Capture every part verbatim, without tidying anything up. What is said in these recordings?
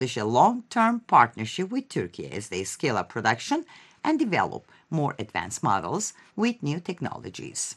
a long-term partnership with Turkey as they scale up production and develop more advanced models with new technologies.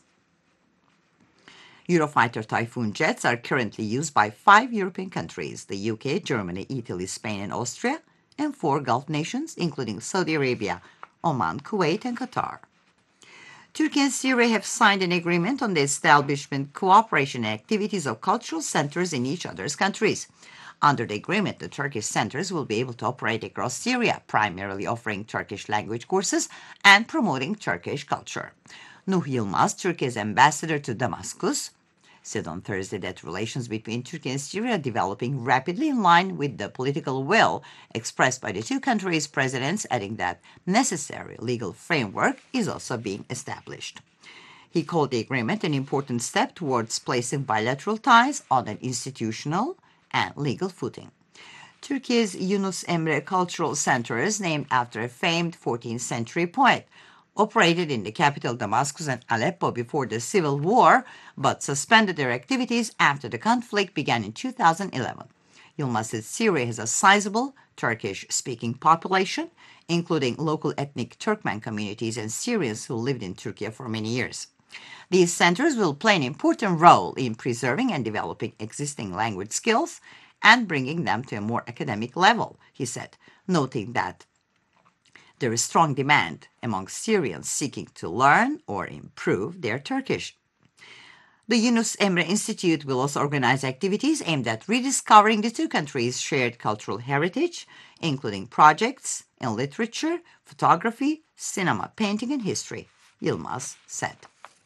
Eurofighter Typhoon jets are currently used by five European countries: the U K, Germany, Italy, Spain, and Austria, and four Gulf nations, including Saudi Arabia, Oman, Kuwait, and Qatar. Turkey and Syria have signed an agreement on the establishment, cooperation, and activities of cultural centers in each other's countries. Under the agreement, the Turkish centers will be able to operate across Syria, primarily offering Turkish language courses and promoting Turkish culture. Nuh Yilmaz, Turkey's ambassador to Damascus, said on Thursday that relations between Turkey and Syria are developing rapidly in line with the political will expressed by the two countries' presidents, adding that necessary legal framework is also being established. He called the agreement an important step towards placing bilateral ties on an institutional and legal footing. Turkey's Yunus Emre Cultural Centers, named after a famed fourteenth century poet, operated in the capital Damascus and Aleppo before the civil war, but suspended their activities after the conflict began in two thousand eleven. Yilmaz said Syria has a sizable Turkish-speaking population, including local ethnic Turkmen communities and Syrians who lived in Turkey for many years. These centers will play an important role in preserving and developing existing language skills and bringing them to a more academic level, he said, noting that there is strong demand among Syrians seeking to learn or improve their Turkish. The Yunus Emre Institute will also organize activities aimed at rediscovering the two countries' shared cultural heritage, including projects in literature, photography, cinema, painting, and history, Yilmaz said.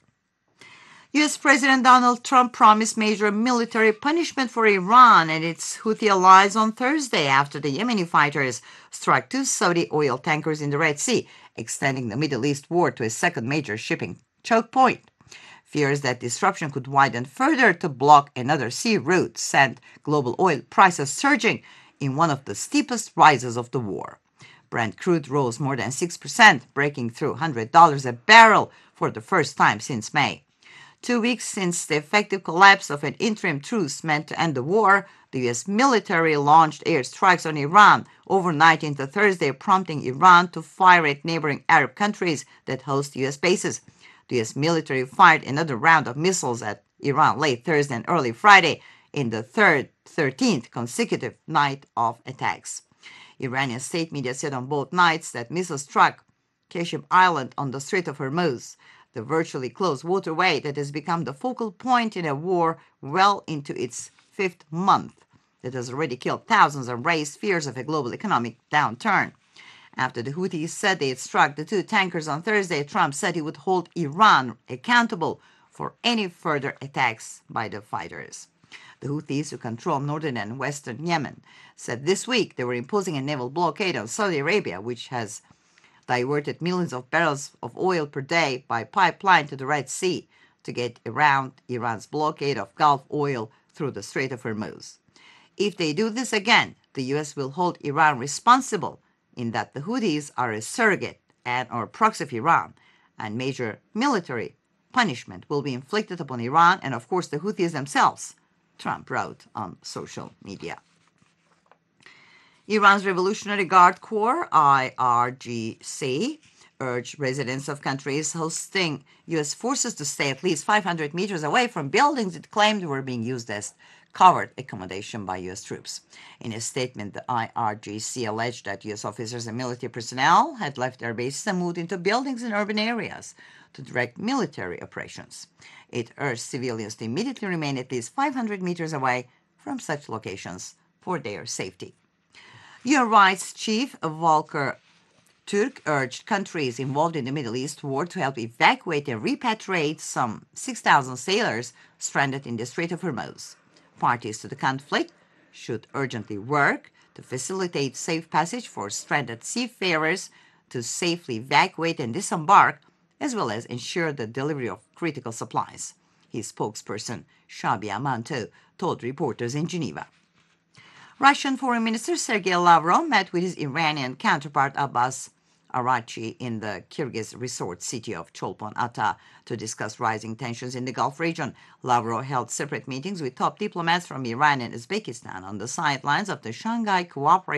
U S. President Donald Trump promised major military punishment for Iran and its Houthi allies on Thursday after the Yemeni fighters struck two Saudi oil tankers in the Red Sea, extending the Middle East war to a second major shipping choke point. Fears that disruption could widen further to block another sea route sent global oil prices surging in one of the steepest rises of the war. Brent crude rose more than six percent, breaking through one hundred dollars a barrel for the first time since May. Two weeks since the effective collapse of an interim truce meant to end the war, the U S military launched airstrikes on Iran overnight into Thursday, prompting Iran to fire at neighboring Arab countries that host U S bases. The U S military fired another round of missiles at Iran late Thursday and early Friday in the third, thirteenth consecutive night of attacks. Iranian state media said on both nights that missiles struck Kashim Island on the Strait of Hormuz, the virtually closed waterway that has become the focal point in a war well into its fifth month that has already killed thousands and raised fears of a global economic downturn. After the Houthis said they had struck the two tankers on Thursday, Trump said he would hold Iran accountable for any further attacks by the fighters. The Houthis, who control northern and western Yemen, said this week they were imposing a naval blockade on Saudi Arabia, which has diverted millions of barrels of oil per day by pipeline to the Red Sea to get around Iran's blockade of Gulf oil through the Strait of Hormuz. If they do this again, the U S will hold Iran responsible in that the Houthis are a surrogate and or proxy of Iran, and major military punishment will be inflicted upon Iran and, of course, the Houthis themselves, Trump wrote on social media. Iran's Revolutionary Guard Corps, I R G C, urged residents of countries hosting U S forces to stay at least five hundred meters away from buildings it claimed were being used as covered accommodation by U S troops. In a statement, the I R G C alleged that U S officers and military personnel had left their bases and moved into buildings in urban areas to direct military operations. It urged civilians to immediately remain at least five hundred meters away from such locations for their safety. U N Rights Chief Volker Turk urged countries involved in the Middle East war to help evacuate and repatriate some six thousand sailors stranded in the Strait of Hormuz. Parties to the conflict should urgently work to facilitate safe passage for stranded seafarers to safely evacuate and disembark, as well as ensure the delivery of critical supplies, his spokesperson, Shabia Mantou, told reporters in Geneva. Russian Foreign Minister Sergei Lavrov met with his Iranian counterpart Abbas Arachi in the Kyrgyz resort city of Cholpon-Ata to discuss rising tensions in the Gulf region. Lavrov held separate meetings with top diplomats from Iran and Uzbekistan on the sidelines of the Shanghai Cooperation